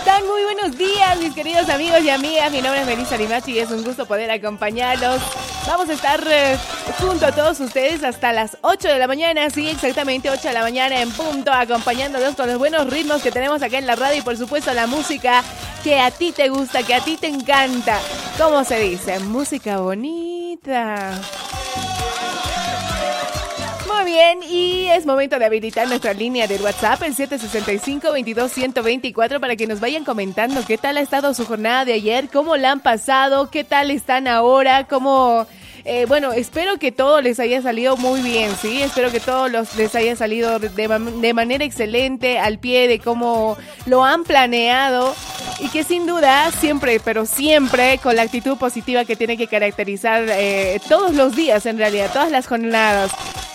están? Muy buenos días, mis queridos amigos y amigas. Mi nombre es Melissa Limachi y es un gusto poder acompañarlos. Vamos a estar junto a todos ustedes hasta las 8 de la mañana, sí, exactamente 8 de la mañana en punto, acompañándolos con los buenos ritmos que tenemos acá en la radio y por supuesto la música que a ti te gusta, que a ti te encanta. ¿Cómo se dice? Música bonita. Muy bien, y es momento de habilitar nuestra línea de WhatsApp, el 765-22-124, para que nos vayan comentando qué tal ha estado su jornada de ayer, cómo la han pasado, qué tal están ahora, cómo... bueno, espero que todo les haya salido muy bien, ¿sí? Espero que todo les haya salido de manera excelente, al pie de cómo lo han planeado y que sin duda siempre, pero siempre con la actitud positiva que tiene que caracterizar todos los días, en realidad, todas las jornadas.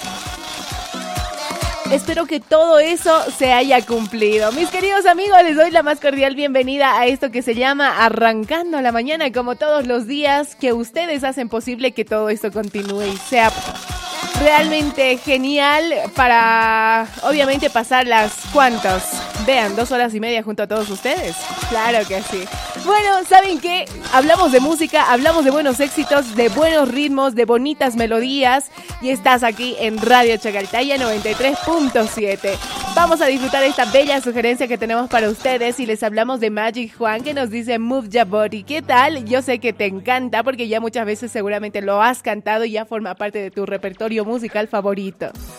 Espero que todo eso se haya cumplido. Mis queridos amigos, les doy la más cordial bienvenida a esto que se llama Arrancando la Mañana, como todos los días, que ustedes hacen posible que todo esto continúe y sea realmente genial para, obviamente, pasar las cuantas. Vean, 2 horas y media junto a todos ustedes. Claro que sí. Bueno, ¿saben qué? Hablamos de música, hablamos de buenos éxitos, de buenos ritmos, de bonitas melodías. Y estás aquí en Radio Chacaltaya 93.7. Vamos a disfrutar esta bella sugerencia que tenemos para ustedes y les hablamos de Magic Juan, que nos dice Move Your Body. ¿Qué tal? Yo sé que te encanta porque ya muchas veces seguramente lo has cantado y ya forma parte de tu repertorio musical favorito.